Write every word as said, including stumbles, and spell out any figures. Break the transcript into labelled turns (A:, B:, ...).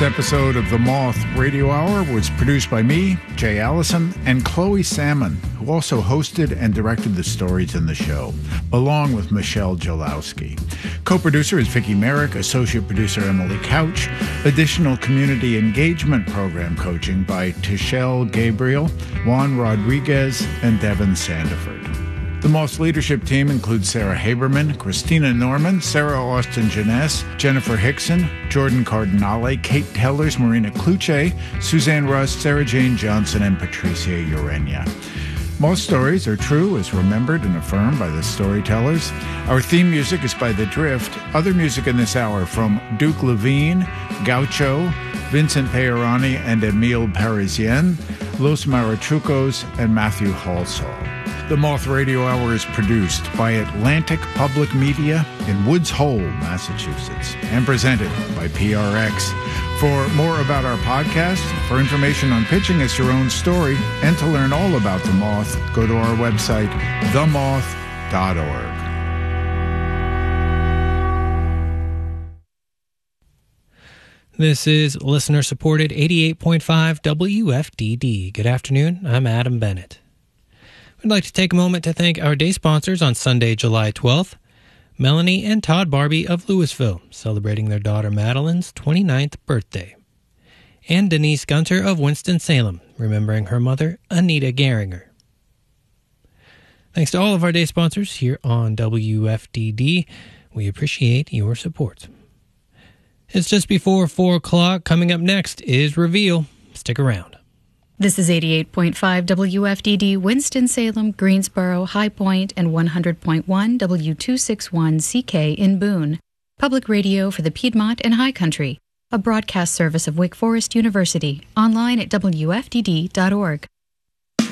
A: episode of The Moth Radio Hour was produced by me, Jay Allison, and Chloe Salmon, who also hosted and directed the stories in the show, along with Michelle Jalowski. Co-producer is Vicki Merrick, associate producer Emily Couch, additional community engagement program coaching by Tichelle Gabriel, Juan Rodriguez, and Devin Sandiford. The Moth's leadership team includes Sarah Haberman, Christina Norman, Sarah Austin Jeunesse, Jennifer Hickson, Jordan Cardinale, Kate Tellers, Marina Kluche, Suzanne Rust, Sarah Jane Johnson, and Patricia Urenia. Most stories are true as remembered and affirmed by the storytellers. Our theme music is by The Drift. Other music in this hour from Duke Levine, Gaucho, Vincent Peirani and Emile Parisien, Los Marachucos, and Matthew Halsall. The Moth Radio Hour is produced by Atlantic Public Media in Woods Hole, Massachusetts, and presented by P R X. For more about our podcast, for information on pitching us your own story, and to learn all about The Moth, go to our website, the moth dot org.
B: This is listener-supported eighty-eight point five W F D D. Good afternoon, I'm Adam Bennett. We'd like to take a moment to thank our day sponsors on Sunday, July twelfth, Melanie and Todd Barbie of Louisville, celebrating their daughter Madeline's twenty-ninth birthday, and Denise Gunter of Winston-Salem, remembering her mother, Anita Geringer. Thanks to all of our day sponsors here on W F D D. We appreciate your support. It's just before four o'clock. Coming up next is Reveal. Stick around.
C: This is eighty-eight point five W F D D, Winston-Salem, Greensboro, High Point, and one hundred point one W two sixty-one C K in Boone. Public radio for the Piedmont and High Country. A broadcast service of Wake Forest University. Online at W F D D dot org.